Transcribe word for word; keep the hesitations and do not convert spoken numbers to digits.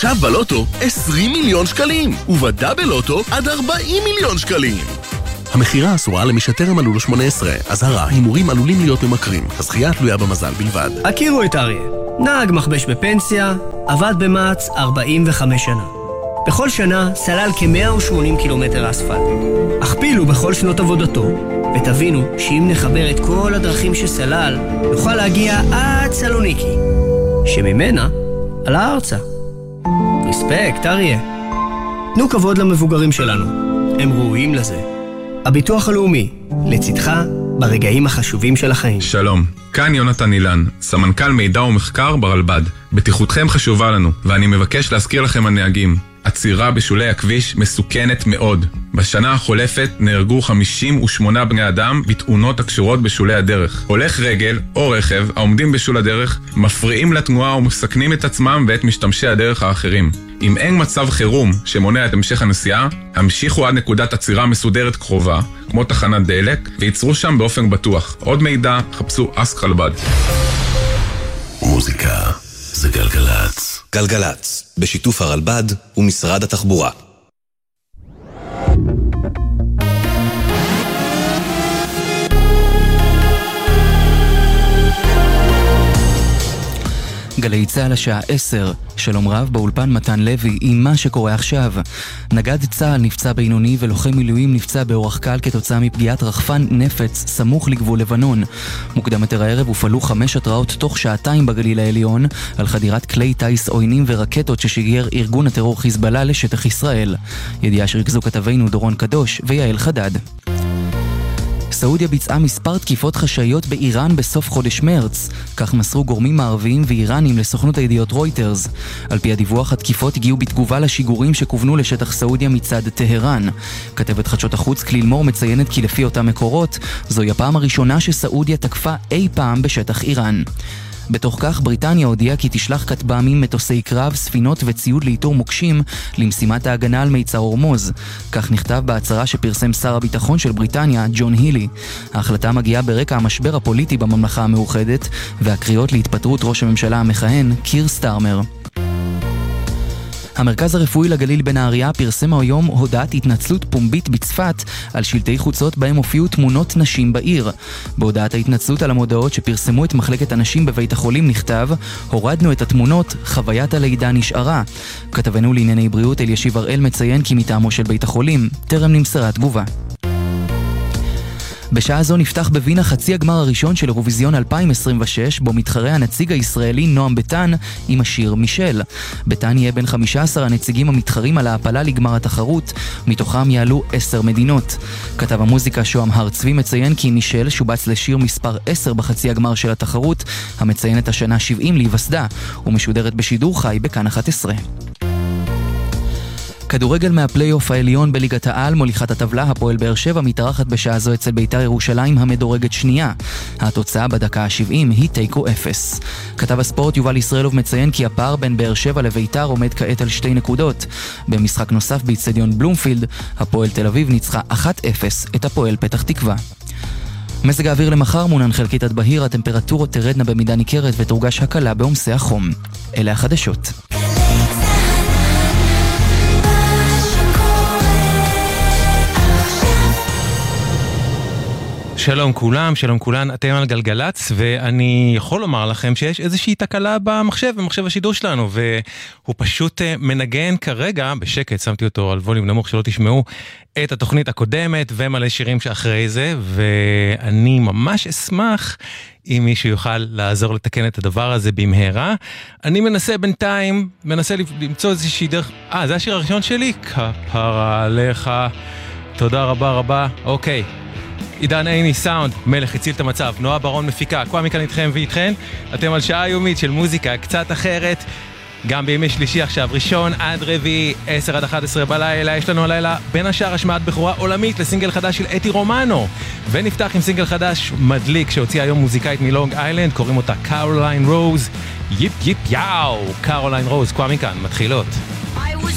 עכשיו בלוטו עשרים מיליון שקלים, ובדאבל לוטו עד ארבעים מיליון שקלים. המחירה אסורה למי שטרם מלאו לו שמונה עשרה. אזהרה, הימורים עלולים להיות ממכרים. הזכייה תלויה במזל בלבד. הכירו את אריה. נהג מחבש בפנסיה, עבד במעץ ארבעים וחמש שנה. בכל שנה סלל כ-מאה ושמונים קילומטר אספלט. הכפילו בכל שנות עבודתו, ותבינו שאם נחבר את כל הדרכים שסלל, נוכל להגיע עד סלוניקי, שממנה על הארצה. רספקט, אריה. תנו כבוד למבוגרים שלנו. הם ראויים לזה. הביטוח הלאומי, לצדך ברגעים החשובים של החיים. שלום, כאן יונתן אילן, סמנכ"ל מידע ומחקר ברלב"ד. בטיחותכם חשובה לנו, ואני מבקש להזכיר לכם הנהגים. עצירה בשולי הכביש מסוכנת מאוד. בשנה החולפת נהרגו חמישים ושמונה בני אדם בתאונות הקשורות בשולי הדרך. הולך רגל או רכב העומדים בשול הדרך מפריעים לתנועה ומסכנים את עצמם ואת משתמשי הדרך האחרים. אם אין מצב חירום שמונע את המשך הנסיעה, המשיכו עד נקודת עצירה מסודרת קרובה, כמו תחנת דלק, ויצרו שם באופן בטוח. עוד מידע, חפשו אסק רלב"ד. מוזיקה זה גלגלץ. גלגלץ, בשיתוף הרלב"ד ומשרד התחבורה. גלי צהל השעה עשר, שלום רב באולפן מתן לוי עם מה שקורה עכשיו. נגד צהל נפצע בינוני ולוחם מילואים נפצע באורח קל כתוצאה מפגיעת רחפן נפץ סמוך לגבול לבנון. מוקדם יותר הערב הופעלו חמש התראות תוך שעתיים בגליל העליון על חדירת כלי טייס עוינים ורקטות ששיגר ארגון הטרור חיזבאללה לשטח ישראל. ידיעה שריכזו כתבינו דורון קדוש ויעל חדד. סעודיה ביצעה מספר תקיפות חשאיות באיראן בסוף חודש מרץ, כך מסרו גורמים מערביים ואיראנים לסוכנות הידיעות רויטרס. על פי הדיווח, התקיפות הגיעו בתגובה לשיגורים שכוונו לשטח סעודיה מצד טהרן. כתבת חדשות החוץ כליל מור מציינת כי לפי אותם מקורות, זוהי הפעם הראשונה שסעודיה תקפה אי פעם בשטח איראן. בתוך כך, בריטניה הודיעה כי תשלח כטב"מים, מטוסי קרב, ספינות וציוד לאיתור מוקשים למשימת ההגנה על מיצר הורמוז. כך נכתב בהצהרה שפרסם שר הביטחון של בריטניה, ג'ון הילי. ההחלטה מגיעה ברקע המשבר הפוליטי בממלכה המאוחדת והקריאות להתפטרות ראש הממשלה המכהן, קיר סטארמר. המרכז הרפואי לגליל בנהריה פרסם היום הודעת התנצלות פומבית בצפת על שלטי חוצות בהם הופיעו תמונות נשים בעיר. בהודעת ההתנצלות על המודעות שפרסמו את מחלקת הנשים בבית החולים נכתב: הורדנו את התמונות, חוויית הלידה נשארה. כתבנו לענייני בריאות אלישיב הראל מציין כי מטעמו של בית החולים טרם נמסרה תגובה. בשעה זו נפתח בווינה חצי הגמר הראשון של אירוויזיון אלפיים עשרים ושש, בו מתחרה הנציג הישראלי נועם ביטן עם השיר מישל. ביטן יהיה בין חמישה עשר הנציגים המתחרים על ההפלה לגמר התחרות, מתוכם יעלו עשר מדינות. כתב המוזיקה שוהם הר צבי מציין כי מישל שובץ לשיר מספר עשר בחצי הגמר של התחרות, המציין את השנה שבעים להיווסדה, ומשודרת בשידור חי בכאן אחת עשרה. כדורגל מהפלייאוף העליון בליגת העל, מוליכת הטבלה הפועל באר שבע מתארחת בשעה זו אצל בית"ר ירושלים המדורגת שנייה. התוצאה בדקה ה-שבעים היא תיקו אפס. כתב הספורט יובל ישראלוב מציין כי הפער בין באר שבע לבית"ר עומד כעת על שתי נקודות. במשחק נוסף באצטדיון בלומפילד, הפועל תל אביב ניצחה אחת אפס את הפועל פתח תקווה. מזג האוויר למחר מונן חלקית עד בהיר, הטמפרטורות תרדנה במידה ניכרת ותורגש הקלה בעומסי החום. אלה החדשות. שלום כולם, שלום כולן, אתם על גלגלץ, ואני יכול לומר לכם שיש איזושהי תקלה במחשב, במחשב השידור שלנו, והוא פשוט מנגן כרגע, בשקט, שמתי אותו על ווליום נמוך שלא תשמעו, את התוכנית הקודמת ומלא שירים שאחרי זה, ואני ממש אשמח אם מישהו יוכל לעזור לתקן את הדבר הזה במהרה. אני מנסה בינתיים, מנסה למצוא איזושהי דרך, אה, זה השיר הראשון שלי? כפרה עליך, תודה רבה רבה, אוקיי. עידן עיני סאונד, מלך הציל את המצב, נועה ברון מפיקה, כל מכאן איתכם ואיתכן, אתם על שעה יומית של מוזיקה קצת אחרת, גם בימי שלישי עכשיו, ראשון עד רביעי, עשר עד אחת עשרה בלילה, יש לנו הלילה בין השאר השמעת בכורה עולמית לסינגל חדש של אתי רומנו, ונפתח עם סינגל חדש מדליק שהוציאה היום מוזיקאית מלונג איילנד, קוראים אותה קרוליין רוז, יפ יפ יאו, קרוליין רוז, כל מכאן, מתחילות.